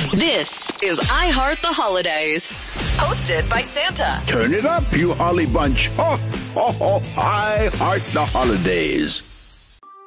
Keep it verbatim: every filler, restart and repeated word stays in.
This is I Heart the Holidays, hosted by Santa. Turn it up, you Holly Bunch. Ho, ho, ho, I heart the holidays.